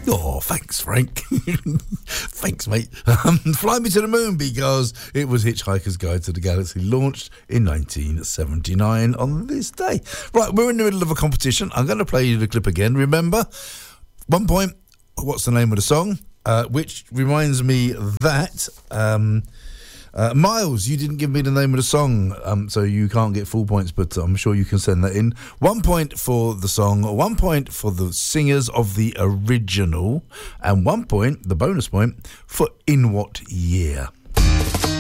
Oh, thanks, Frank. Thanks, mate. Fly Me to the Moon, because it was Hitchhiker's Guide to the Galaxy, launched in 1979 on this day. Right, we're in the middle of a competition. I'm going to play you the clip again. Remember, 1 point, what's the name of the song? Which reminds me that... Miles, you didn't give me the name of the song, so you can't get full points, but I'm sure you can send that in. 1 point for the song, 1 point for the singers of the original, and 1 point, the bonus point, for in what year.